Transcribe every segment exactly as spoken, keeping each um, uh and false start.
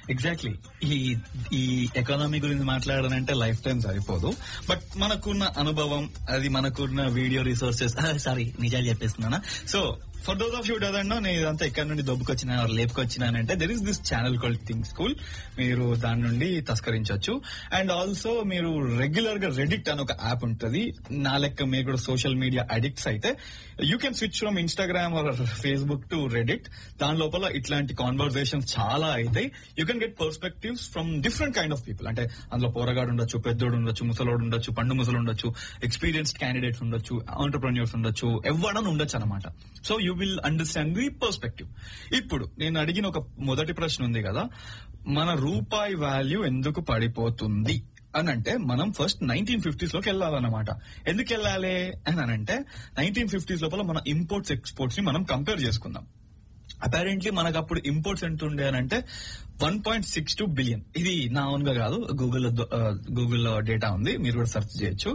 Exactly. ఈ ఈ economy గురించి మాట్లాడాలంటే లైఫ్ టైం సరిపోదు. బట్ మనకున్న అనుభవం, అది మనకున్న వీడియో రిసోర్సెస్, సారీ నిజాలు చెప్పేస్తున్నానా. So for those of you doesn't know, నేను ఇదంతా ఎక్కడి నుండి దొబ్బుకొచ్చినా లేపుకొచ్చినానంటే there is this channel called think school. మీరు దాని నుండి తస్కరించవచ్చు. అండ్ ఆల్సో మీరు రెగ్యులర్ గా రెడిట్ అని ఒక యాప్ ఉంటుంది. నా లెక్క మీరు కూడా సోషల్ మీడియా అడిక్ట్స్ అయితే you can switch from Instagram are Facebook to Reddit. దాని లోపల ఇట్లాంటి కాన్వర్సేషన్స్ చాలా అవుతాయి. You can get perspectives from different kind of people. అంటే అందులో పోరగాడు ఉండొచ్చు, పెద్దోడు ఉండొచ్చు, ముసలోడు ఉండొచ్చు, పండు ముసలు ఉండొచ్చు, ఎక్స్పీరియన్స్డ్ క్యాండిడేట్స్ ఉండొచ్చు, ఆంటర్ప్రెన్యూర్స్ ఉండొచ్చు, ఎవడని ఉండొచ్చు అనమాట. So you will understand the perspective. ఇప్పుడు నేను అడిగిన ఒక మొదటి ప్రశ్న ఉంది కదా, మన రూపాయి వాల్యూ ఎందుకు పడిపోతుంది అని అంటే మనం ఫస్ట్ నైన్టీన్ ఫిఫ్టీస్ లోకి వెళ్ళాలన్నమాట. ఎందుకు వెళ్ళాలి అని అంటే నైన్టీన్ ఫిఫ్టీస్ లోపల మన ఇంపోర్ట్స్ ఎక్స్పోర్ట్స్ ని మనం కంపేర్ చేసుకుందాం. అపారెంట్లీ మనకు అప్పుడు ఇంపోర్ట్స్ ఎంత ఉండే అని అంటే one point six two billion. ఇది నా ఓన్ గా కాదు, గూగుల్లో గూగుల్లో డేటా ఉంది, మీరు కూడా సెర్చ్ చేయొచ్చు.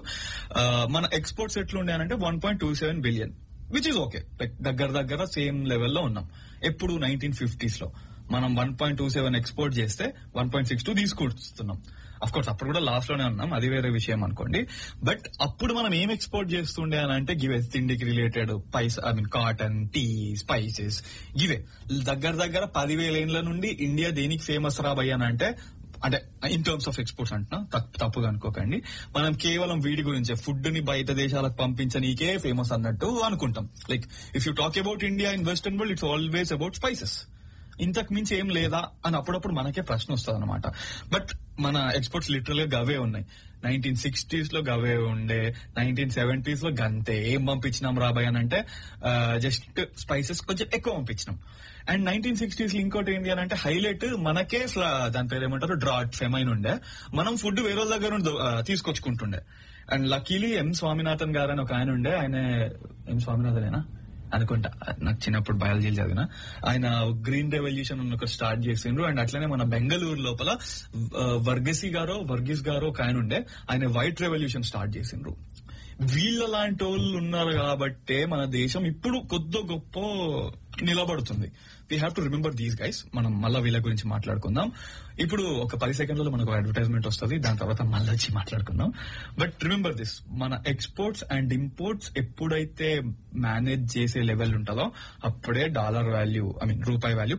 మన ఎక్స్పోర్ట్స్ ఎట్లుండే అని అంటే one point two seven billion, which is okay. Like దగ్గర దగ్గర సేమ్ లెవెల్లో ఉన్నాం. ఎప్పుడు నైన్టీన్ ఫిఫ్టీస్ లో మనం one point two seven export చేస్తే వన్ పాయింట్ సిక్స్ టూ తీసుకొస్తున్నాం. అఫ్ కోర్స్ అప్పుడు కూడా లాస్ట్ లోనే ఉన్నాం, అది వేరే విషయం అనుకోండి. బట్ అప్పుడు మనం ఏం ఎక్స్పోర్ట్ చేస్తుండే అని అంటే గివే తిండికి related vice, I mean cotton, tea, spices, గివే. దగ్గర దగ్గర పదివేల ఏళ్ల నుండి ఇండియా దేనికి ఫేమస్ రాబోయానంటే, అంటే ఇన్ టర్మ్స్ ఆఫ్ ఎక్స్పోర్ట్స్ అంటున్నా, తప్పుగా అనుకోకండి, మనం కేవలం వీడి గురించే, ఫుడ్ ని బయట దేశాలకు పంపించనీకే ఫేమస్ అన్నట్టు అనుకుంటాం. Like if you talk about India in western world, it's always about spices. ఇంతకు మించి ఏం లేదా అని అప్పుడప్పుడు మనకే ప్రశ్న వస్తుంది అనమాట. బట్ మన ఎక్స్పోర్ట్స్ లిటరల్ గా గవే ఉన్నాయి. నైన్టీన్ సిక్స్టీస్ లో గవే ఉండే, నైన్టీన్ సెవెంటీస్ లో గంతే. ఏం పంపించినాం రాబాయ్ అని అంటే జస్ట్ స్పైసెస్ కొంచెం ఎక్కువ పంపించినాం. అండ్ నైన్టీన్ సిక్స్టీస్ లో ఇంకోటి ఏంటి అని అంటే హైలైట్, మనకే దాని పేరు ఏమంటారు డ్రాట్, ఫెమైన్ ఉండే, మనం ఫుడ్ వేరే వాళ్ళ దగ్గర నుండి తీసుకొచ్చుకుంటుండే. అండ్ లక్కీలీ ఎం స్వామినాథన్ గారు అని ఒక ఆయన ఉండే, ఆయన ఎం స్వామినాథనేనా అనుకుంటా, నాకు చిన్నప్పుడు బయాలజీ చదివిన ఆయన గ్రీన్ రెవల్యూషన్ ఒకటి స్టార్ట్ చేసిండ్రు. అండ్ అట్లనే మన బెంగళూరు లోపల వర్గసి గారో వర్గీస్ గారో ఒక ఆయన ఉండే, ఆయన వైట్ రెవల్యూషన్ స్టార్ట్ చేసిండ్రు. వీళ్ళ లాంటి వాళ్ళు ఉన్నారు కాబట్టే మన దేశం ఇప్పుడు కొద్ది గొప్ప నిలబడుతుంది. We have to remember these guys. మనం మళ్ళా వీళ్ళ గురించి మాట్లాడుకుందాం. ఇప్పుడు ఒక పది సెకండ్లలో మనకు అడ్వర్టైజ్మెంట్ వస్తుంది, దాని తర్వాత మళ్ళీ వచ్చి మాట్లాడుకుందాం. బట్ రిమెంబర్ దిస్, మన ఎక్స్పోర్ట్స్ అండ్ ఇంపోర్ట్స్ ఎప్పుడైతే మేనేజ్ చేసే లెవెల్ ఉంటుందో అప్పుడే డాలర్ వాల్యూ, ఐ మీన్ రూపాయి వాల్యూ